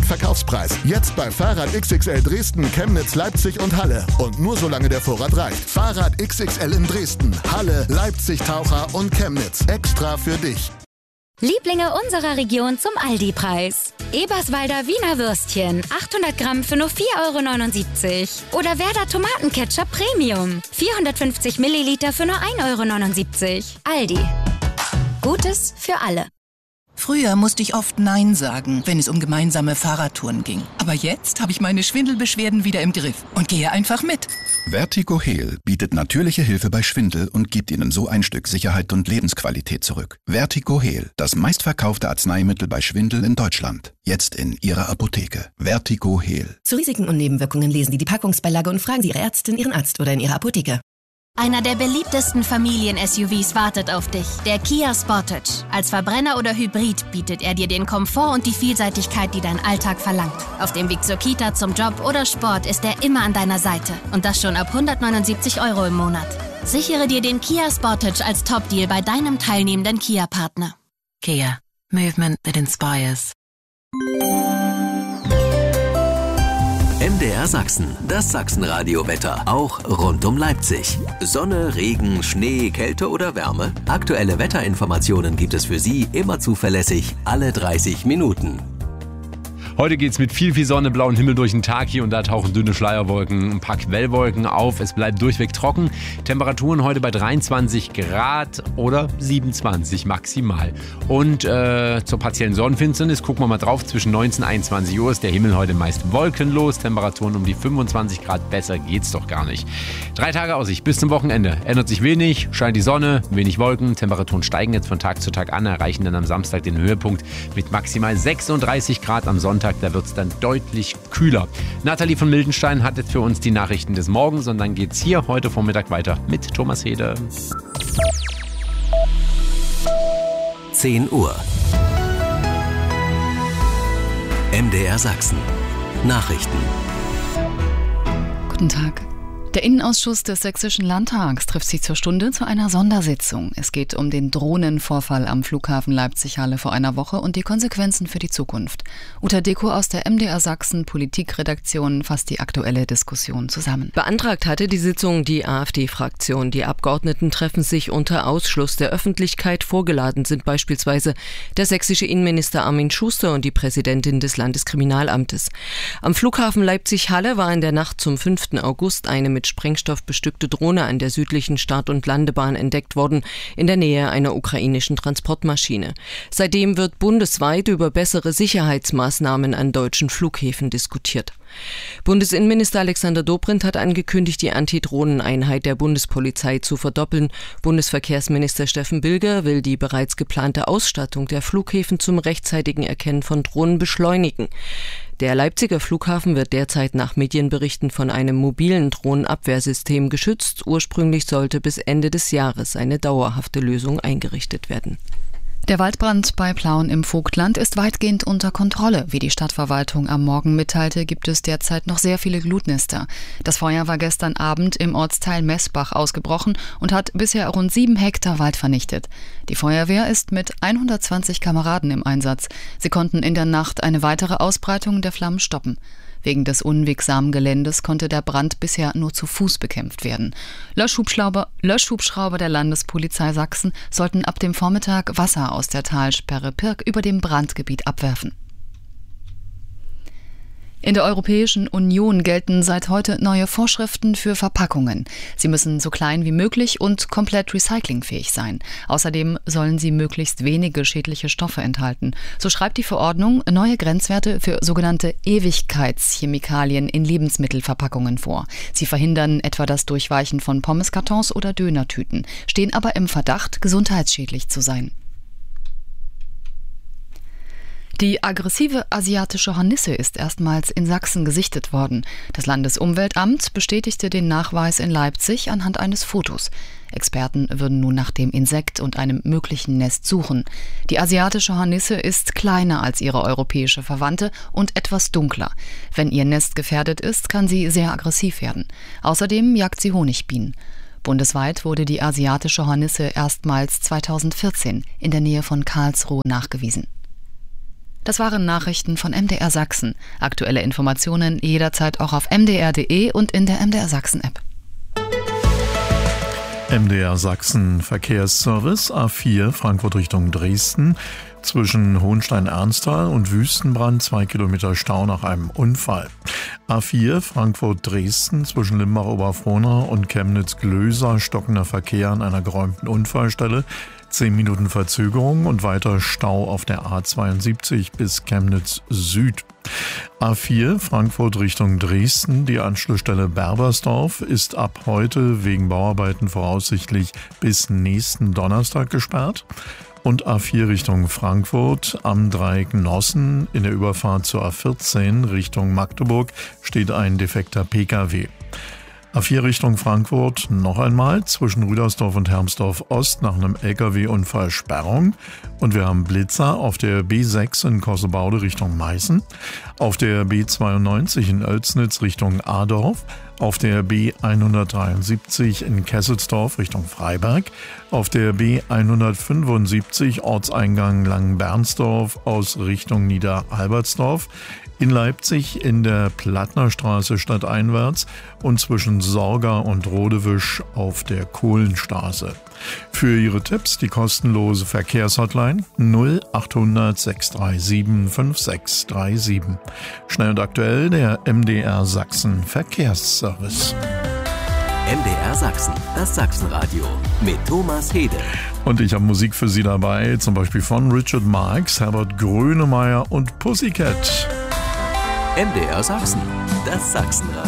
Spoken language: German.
Verkaufspreis. Jetzt bei Fahrrad XXL Dresden, Chemnitz, Leipzig und Halle. Und nur solange der Vorrat reicht. Fahrrad XXL in Dresden, Halle, Leipzig, Taucher und Chemnitz. Extra für dich. Lieblinge unserer Region zum Aldi-Preis. Eberswalder Wiener Würstchen, 800 Gramm für nur 4,79 €. Oder Werder Tomatenketchup Premium, 450 Milliliter für nur 1,79 €. Aldi. Gutes für alle. Früher musste ich oft Nein sagen, wenn es um gemeinsame Fahrradtouren ging. Aber jetzt habe ich meine Schwindelbeschwerden wieder im Griff und gehe einfach mit. Vertigo Heal bietet natürliche Hilfe bei Schwindel und gibt Ihnen so ein Stück Sicherheit und Lebensqualität zurück. Vertigo Heal, das meistverkaufte Arzneimittel bei Schwindel in Deutschland. Jetzt in Ihrer Apotheke. Vertigo Heal. Zu Risiken und Nebenwirkungen lesen Sie die Packungsbeilage und fragen Sie Ihre Ärztin, Ihren Arzt oder in Ihrer Apotheke. Einer der beliebtesten Familien-SUVs wartet auf dich, der Kia Sportage. Als Verbrenner oder Hybrid bietet er dir den Komfort und die Vielseitigkeit, die dein Alltag verlangt. Auf dem Weg zur Kita, zum Job oder Sport ist er immer an deiner Seite. Und das schon ab 179 € im Monat. Sichere dir den Kia Sportage als Top-Deal bei deinem teilnehmenden Kia-Partner. Kia. Movement that inspires. MDR Sachsen, das Sachsenradio-Wetter, auch rund um Leipzig. Sonne, Regen, Schnee, Kälte oder Wärme? Aktuelle Wetterinformationen gibt es für Sie immer zuverlässig, alle 30 Minuten. Heute geht's mit viel Sonne, blauen Himmel durch den Tag. Hier und da tauchen dünne Schleierwolken, ein paar Quellwolken auf. Es bleibt durchweg trocken. Temperaturen heute bei 23 Grad oder 27 maximal. Und zur partiellen Sonnenfinsternis gucken wir mal drauf. Zwischen 19 und 21 Uhr ist der Himmel heute meist wolkenlos. Temperaturen um die 25 Grad. Besser geht's doch gar nicht. 3 Tage Aussicht bis zum Wochenende. Ändert sich wenig, scheint die Sonne, wenig Wolken. Temperaturen steigen jetzt von Tag zu Tag an, erreichen dann am Samstag den Höhepunkt mit maximal 36 Grad am Sonntag. Da wird es dann deutlich kühler. Nathalie von Mildenstein hat jetzt für uns die Nachrichten des Morgens und dann geht es hier heute Vormittag weiter mit Thomas Hede. 10 Uhr. MDR Sachsen. Nachrichten. Guten Tag. Der Innenausschuss des Sächsischen Landtags trifft sich zur Stunde zu einer Sondersitzung. Es geht um den Drohnenvorfall am Flughafen Leipzig-Halle vor einer Woche und die Konsequenzen für die Zukunft. Uta Deko aus der MDR Sachsen Politikredaktion fasst die aktuelle Diskussion zusammen. Beantragt hatte die Sitzung die AfD-Fraktion. Die Abgeordneten treffen sich unter Ausschluss der Öffentlichkeit. Vorgeladen sind beispielsweise der sächsische Innenminister Armin Schuster und die Präsidentin des Landeskriminalamtes. Am Flughafen Leipzig-Halle war in der Nacht zum 5. August eine mit Sprengstoff bestückte Drohne an der südlichen Start- und Landebahn entdeckt worden, in der Nähe einer ukrainischen Transportmaschine. Seitdem wird bundesweit über bessere Sicherheitsmaßnahmen an deutschen Flughäfen diskutiert. Bundesinnenminister Alexander Dobrindt hat angekündigt, die Antidrohneneinheit der Bundespolizei zu verdoppeln. Bundesverkehrsminister Steffen Bilger will die bereits geplante Ausstattung der Flughäfen zum rechtzeitigen Erkennen von Drohnen beschleunigen. Der Leipziger Flughafen wird derzeit nach Medienberichten von einem mobilen Drohnenabwehrsystem geschützt. Ursprünglich sollte bis Ende des Jahres eine dauerhafte Lösung eingerichtet werden. Der Waldbrand bei Plauen im Vogtland ist weitgehend unter Kontrolle. Wie die Stadtverwaltung am Morgen mitteilte, gibt es derzeit noch sehr viele Glutnester. Das Feuer war gestern Abend im Ortsteil Messbach ausgebrochen und hat bisher rund 7 Hektar Wald vernichtet. Die Feuerwehr ist mit 120 Kameraden im Einsatz. Sie konnten in der Nacht eine weitere Ausbreitung der Flammen stoppen. Wegen des unwegsamen Geländes konnte der Brand bisher nur zu Fuß bekämpft werden. Löschhubschrauber der Landespolizei Sachsen sollten ab dem Vormittag Wasser aus der Talsperre Pirk über dem Brandgebiet abwerfen. In der Europäischen Union gelten seit heute neue Vorschriften für Verpackungen. Sie müssen so klein wie möglich und komplett recyclingfähig sein. Außerdem sollen sie möglichst wenige schädliche Stoffe enthalten. So schreibt die Verordnung neue Grenzwerte für sogenannte Ewigkeitschemikalien in Lebensmittelverpackungen vor. Sie verhindern etwa das Durchweichen von Pommeskartons oder Dönertüten, stehen aber im Verdacht, gesundheitsschädlich zu sein. Die aggressive asiatische Hornisse ist erstmals in Sachsen gesichtet worden. Das Landesumweltamt bestätigte den Nachweis in Leipzig anhand eines Fotos. Experten würden nun nach dem Insekt und einem möglichen Nest suchen. Die asiatische Hornisse ist kleiner als ihre europäische Verwandte und etwas dunkler. Wenn ihr Nest gefährdet ist, kann sie sehr aggressiv werden. Außerdem jagt sie Honigbienen. Bundesweit wurde die asiatische Hornisse erstmals 2014 in der Nähe von Karlsruhe nachgewiesen. Das waren Nachrichten von MDR Sachsen. Aktuelle Informationen jederzeit auch auf mdr.de und in der MDR Sachsen-App. MDR Sachsen Verkehrsservice A4 Frankfurt Richtung Dresden. Zwischen Hohenstein-Ernsthal und Wüstenbrand 2 Kilometer Stau nach einem Unfall. A4 Frankfurt-Dresden zwischen Limbach-Oberfrohnau und Chemnitz-Glöser stockender Verkehr an einer geräumten Unfallstelle. 10 Minuten Verzögerung und weiter Stau auf der A72 bis Chemnitz Süd. A4 Frankfurt Richtung Dresden, die Anschlussstelle Berbersdorf ist ab heute wegen Bauarbeiten voraussichtlich bis nächsten Donnerstag gesperrt. Und A4 Richtung Frankfurt am Dreieck Nossen in der Überfahrt zur A14 Richtung Magdeburg steht ein defekter Pkw. A4 Richtung Frankfurt noch einmal zwischen Rüdersdorf und Hermsdorf Ost nach einem Lkw-Unfall Sperrung. Und wir haben Blitzer auf der B6 in Kossebaude Richtung Meißen, auf der B92 in Oelsnitz Richtung Adorf, auf der B173 in Kesselsdorf Richtung Freiberg, auf der B175 Ortseingang Langenbernsdorf aus Richtung Niederalbertsdorf, in Leipzig in der Plattnerstraße stadteinwärts und zwischen Sorga und Rodewisch auf der Kohlenstraße. Für Ihre Tipps die kostenlose Verkehrshotline 0800 637 5637. Schnell und aktuell der MDR Sachsen Verkehrsservice. MDR Sachsen, das Sachsenradio mit Thomas Hede. Und ich habe Musik für Sie dabei, zum Beispiel von Richard Marx, Herbert Grönemeyer und Pussycat. MDR Sachsen, das Sachsenradio.